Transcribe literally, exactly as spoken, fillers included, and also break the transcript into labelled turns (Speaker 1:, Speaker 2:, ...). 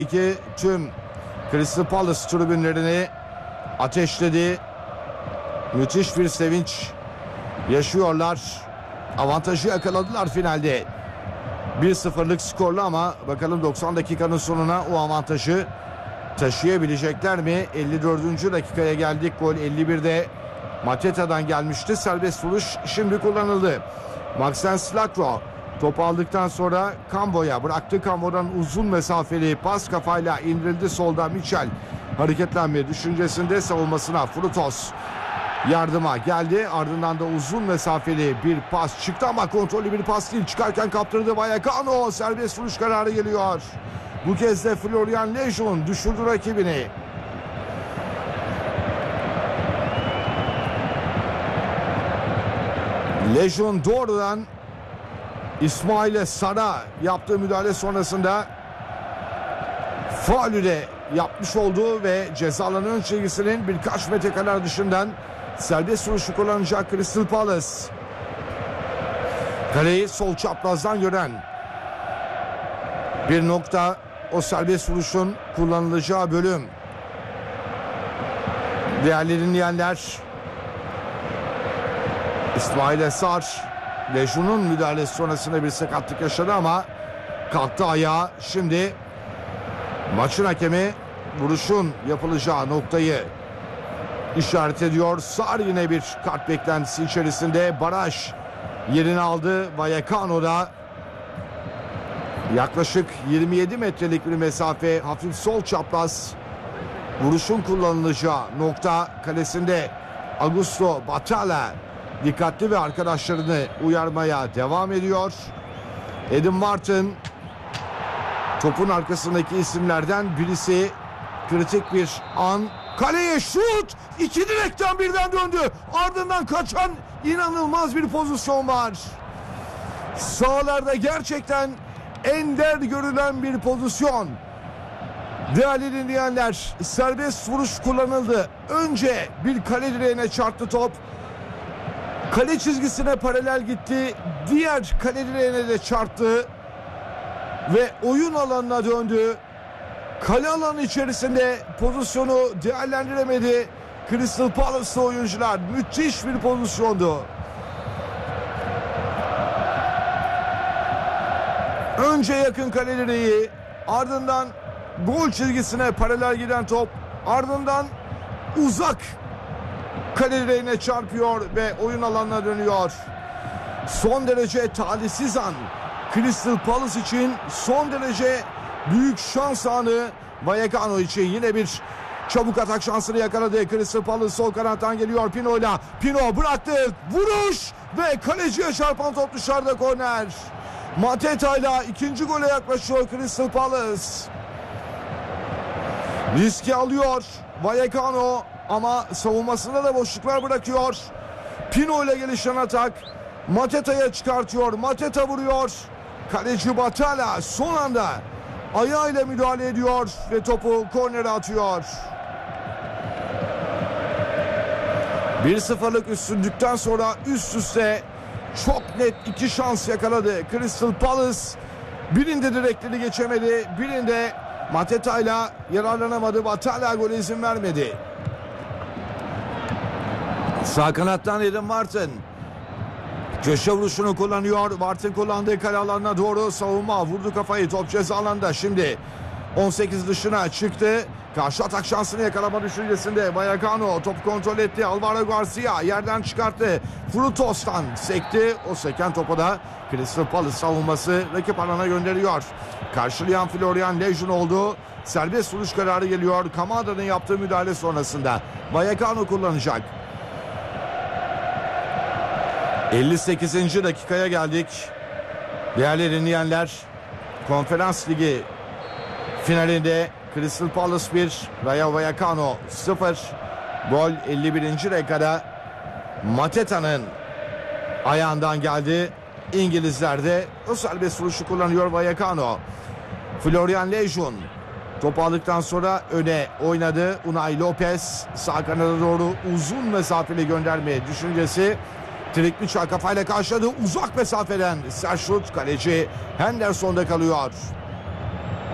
Speaker 1: İki tüm Crystal Palace tribünlerini ateşledi. Müthiş bir sevinç yaşıyorlar. Avantajı yakaladılar finalde. bir sıfırlık skorlu ama bakalım doksan dakikanın sonuna o avantajı taşıyabilecekler mi? elli dördüncü dakikaya geldik. Gol elli birde Mateta'dan gelmişti. Serbest vuruş şimdi kullanıldı. Maxence Lacroix topu aldıktan sonra Cambo'ya bıraktı. Cambo'dan uzun mesafeli pas kafayla indirildi. Solda Mitchell hareketlenme düşüncesinde savunmasına Frutos yardıma geldi. Ardından da uzun mesafeli bir pas çıktı ama kontrollü bir pas değil. Çıkarken kaptırdı Vallecano. Serbest vuruş kararı geliyor. Bu kez de Florian Lejeune düşürdü rakibini. Lejeune doğrudan İsmail Sar'a yaptığı müdahale sonrasında faulü de yapmış oldu ve cezaların ön çizgisinin birkaç metrekareler dışından serbest vuruşu kullanacak Crystal Palace. Kaleyi sol çaprazdan gören bir nokta o serbest vuruşun kullanılacağı bölüm. Değerli dinleyenler, İsmail Sar Lejeune'un müdahalesi sonrasında bir sakatlık yaşadı ama kalktı ayağa. Şimdi maçın hakemi vuruşun yapılacağı noktayı işaret ediyor. Sar yine bir kart beklentisi içerisinde. Baraj yerini aldı. Vallecano da yaklaşık yirmi yedi metrelik bir mesafe, hafif sol çapraz vuruşun kullanılacağı nokta kalesinde. Augusto Batalla dikkatli ve arkadaşlarını uyarmaya devam ediyor. Adam Martin topun arkasındaki isimlerden birisi. Kritik bir an. Kaleye şut! İki direkten birden döndü. Ardından kaçan inanılmaz bir pozisyon var. Sahalarda gerçekten ender görülen bir pozisyon. Değerli dinleyenler, serbest vuruş kullanıldı. Önce bir kale direğine çarptı top. Kale çizgisine paralel gitti. Diğer kale direğine de çarptı. Ve oyun alanına döndü. Kale alanı içerisinde pozisyonu değerlendiremedi Crystal Palace'lı oyuncular. Müthiş bir pozisyondu. Önce yakın kale direği, ardından gol çizgisine paralel giden top, ardından uzak kale direğine çarpıyor ve oyun alanına dönüyor. Son derece talihsiz an Crystal Palace için, son derece büyük şans anı Vallecano için. Yine bir çabuk atak şansını yakaladı. Crystal Palace sol kanattan geliyor Pino'yla. Pino bıraktı. Vuruş ve kaleciye çarpan top dışarıda, korner. Mateta'yla ikinci gole yaklaşıyor Crystal Palace. Riski alıyor Vallecano ama savunmasında da boşluklar bırakıyor. Pino ile gelişen atak Mateta'ya çıkartıyor. Mateta vuruyor. Kaleci Batalla son anda ayağıyla müdahale ediyor ve topu kornere atıyor. bir sıfırlık üstünlükten sonra üst üste çok net iki şans yakaladı Crystal Palace. Birinde direkleri geçemedi, birinde Mateta'yla yararlanamadı. Batalla gole izin vermedi. Sağ kanattan Adam Martin köşe vuruşunu kullanıyor. Martin kullandığı kale alanına doğru savunma. Vurdu kafayı. Top ceza alanında. Şimdi on sekiz dışına çıktı. Karşı atak şansını yakalama düşüncesinde. Vallecano top kontrol etti. Alvaro Garcia yerden çıkarttı. Frutos'tan sekti. O seken topu da Crystal Palace savunması rakip alana gönderiyor. Karşılayan Florian Lejeune oldu. Serbest vuruş kararı geliyor. Kamada'nın yaptığı müdahale sonrasında. Vallecano kullanacak. elli sekizinci dakikaya geldik. Değerli dinleyenler, Konferans Ligi finalinde Crystal Palace bir, Rayo Vallecano sıfır. Gol elli birinci dakikada Mateta'nın ayağından geldi. İngilizler de o serbest vuruşu kullanıyor Vallecano. Florian Lejeune topu aldıktan sonra öne oynadı. Unai Lopez sağ kanada doğru uzun mesafeli gönderme düşüncesi. Trikmiçal kafayla karşıladı. Uzak mesafeden sert şut, kaleci Henderson'da kalıyor.